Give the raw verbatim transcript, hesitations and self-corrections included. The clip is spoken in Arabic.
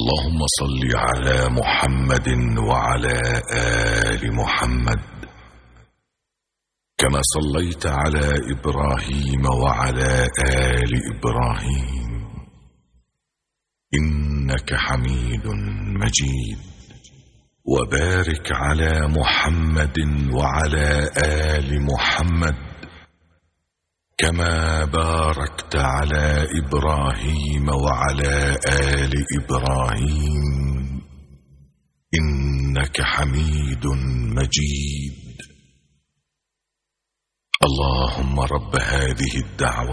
اللهم صل على محمد وعلى آل محمد كما صليت على إبراهيم وعلى آل إبراهيم إنك حميد مجيد. وبارك على محمد وعلى آل محمد كما باركت على إبراهيم وعلى آل إبراهيم إنك حميد مجيد. اللهم رب هذه الدعوة